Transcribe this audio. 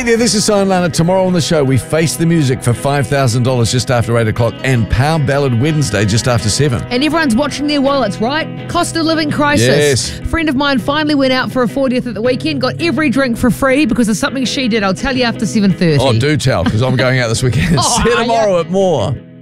Hey there, this is Simon Lana. Tomorrow on the show, we face the music for $5,000 just after 8 o'clock and Power Ballad Wednesday just after 7. And everyone's watching their wallets, right? Cost of living crisis. Yes. A friend of mine finally went out for a 40th at the weekend, got every drink for free because of something she did. I'll tell you after 7:30. Oh, do tell, because I'm going out this weekend. Oh, See you tomorrow at More.